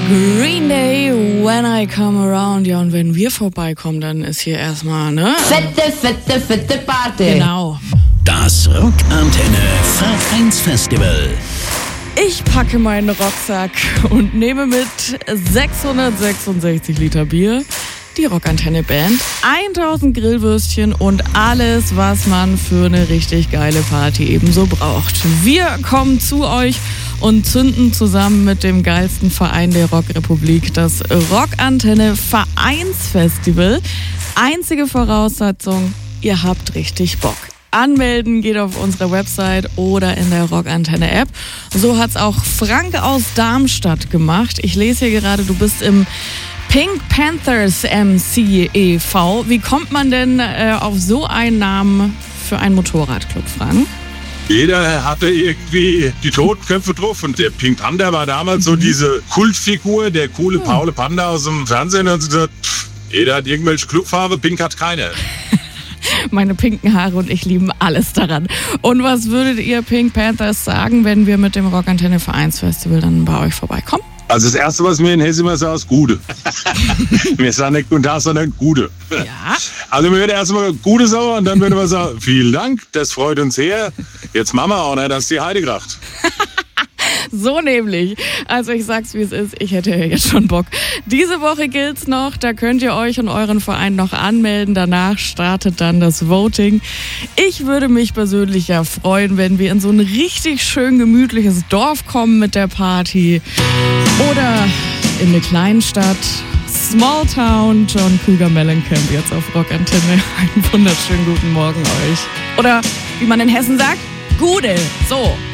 Green Day, When I Come Around. Ja, und wenn wir vorbeikommen, dann ist hier erstmal, ne? Fette Party. Genau. Das Rockantenne Vereinsfestival. Ich packe meinen Rucksack und nehme mit 666 Liter Bier die Rockantenne Band, 1000 Grillwürstchen und alles, was man für eine richtig geile Party ebenso braucht. Wir kommen zu euch und zünden zusammen mit dem geilsten Verein der Rockrepublik das Rockantenne Vereinsfestival. Einzige Voraussetzung, ihr habt richtig Bock. Anmelden geht auf unserer Website oder in der Rockantenne-App. So hat's auch Frank aus Darmstadt gemacht. Ich lese hier gerade, du bist im Pink Panthers MC e.V. Wie kommt man denn auf so einen Namen für einen Motorradclub, Frank? Jeder hatte irgendwie die Totenköpfe drauf und der Pink Panther war damals so diese Kultfigur, der coole Paul Panda aus dem Fernsehen und so gesagt, jeder hat irgendwelche Clubfarbe, Pink hat keine. Meine pinken Haare und ich lieben alles daran. Und was würdet ihr Pink Panthers sagen, wenn wir mit dem Rockantenne Vereinsfestival dann bei euch vorbeikommen? Also das Erste, was mir in Hessen immer sagt, ist Gute. Wir sagen nicht und da, sondern Gute. Ja. Also wir würden erstmal Gute sagen und dann würden wir sagen, vielen Dank, das freut uns sehr. Jetzt machen wir auch, ne, dass die Heidekracht. So nämlich. Also ich sag's wie es ist, ich hätte ja jetzt schon Bock. Diese Woche gilt's noch, da könnt ihr euch und euren Verein noch anmelden. Danach startet dann das Voting. Ich würde mich persönlich ja freuen, wenn wir in so ein richtig schön gemütliches Dorf kommen mit der Party. Oder in eine Kleinstadt. Small Town, John Cougar Mellencamp jetzt auf Rockantenne. Einen wunderschönen guten Morgen euch. Oder wie man in Hessen sagt, Gude. So.